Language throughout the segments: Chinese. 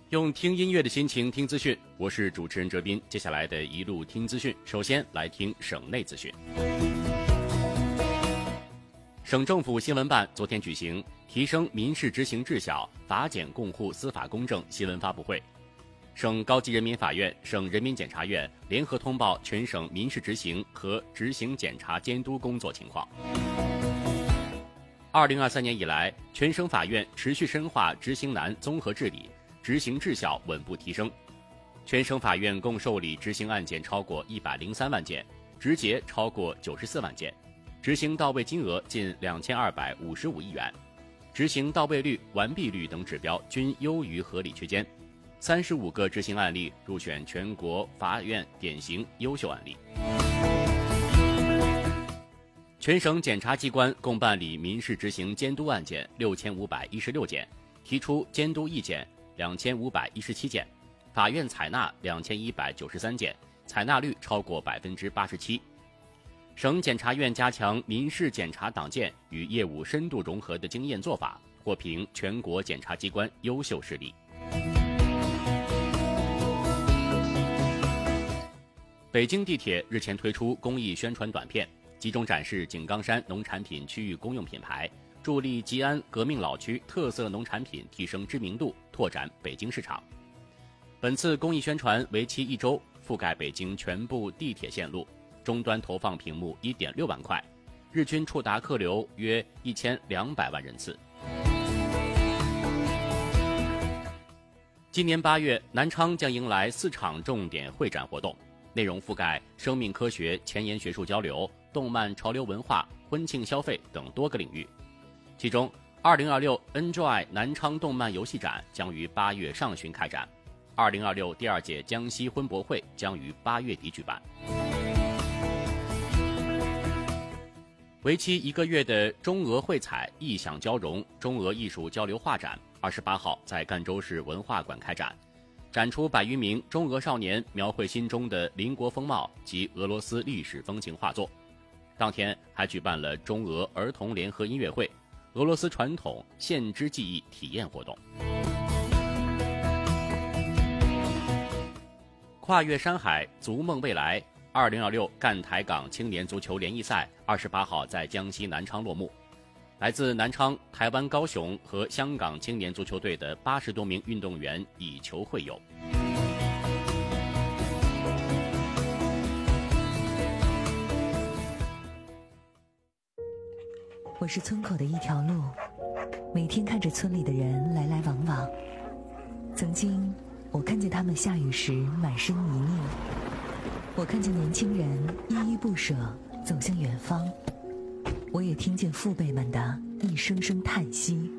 用听音乐的心情听资讯，我是主持人哲斌。接下来的一路听资讯，首先来听省内资讯。省政府新闻办昨天举行提升民事执行质效、法检共护司法公正新闻发布会。省高级人民法院、省人民检察院联合通报全省民事执行和执行检察监督工作情况。2023年以来，全省法院持续深化执行难综合治理，执行质效稳步提升。全省法院共受理执行案件超过103万件，执结超过94万件，执行到位金额近2255亿元，执行到位率、完毕率等指标均优于合理区间。35个执行案例入选全国法院典型优秀案例。全省检察机关共办理民事执行监督案件6516件，提出监督意见2517件，法院采纳2193件，采纳率超过87%。省检察院加强民事检察党建与业务深度融合的经验做法，获评全国检察机关优秀事例。北京地铁日前推出公益宣传短片，集中展示井冈山农产品区域公用品牌，助力吉安革命老区特色农产品提升知名度，拓展北京市场。本次公益宣传为期1周，覆盖北京全部地铁线路，终端投放屏幕1.6万块，日均触达客流约1200万人次。今年8月，南昌将迎来4场重点会展活动，内容覆盖生命科学、前沿学术交流、动漫潮流文化、婚庆消费等多个领域。其中，2026 Enjoy 南昌动漫游戏展将于8月上旬开展，2026第2届江西婚博会将于8月底举办。为期1个月的中俄绘彩艺享交融中俄艺术交流画展28号在赣州市文化馆开展，展出100余名中俄少年描绘心中的邻国风貌及俄罗斯历史风情画作。当天还举办了中俄儿童联合音乐会、俄罗斯传统献织技艺体验活动。跨越山海，逐梦未来，2026赣台港青年足球联谊赛28号在江西南昌落幕。来自南昌、台湾高雄和香港青年足球队的80多名运动员以球会友。 我是村口的一条路，每天看着村里的人来来往往。曾经，我看见他们下雨时满身泥泞，我看见年轻人依依不舍走向远方，我也听见父辈们的一声声叹息。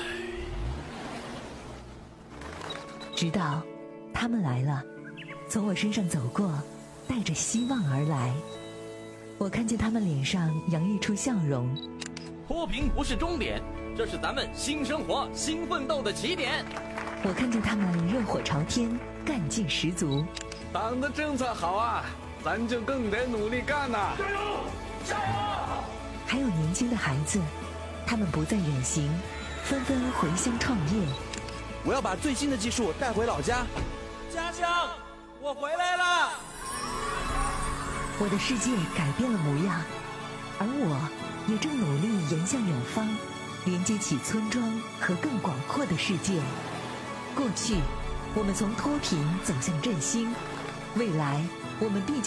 直到他们来了，从我身上走过，带着希望而来。我看见他们脸上洋溢出笑容。 脱贫不是终点，这是咱们新生活、新奋斗的起点。 我看见他们热火朝天，干劲十足。 党的政策好啊，咱就更得努力干呐！ 加油！加油！ 还有年轻的孩子，他们不再远行，纷纷回乡创业。 我要把最新的技术带回老家。 家乡，我回来了！ 我的世界改变了模样，而我也正努力沿向远方，连接起村庄和更广阔的世界。过去，我们从脱贫走向振兴；未来，我们必将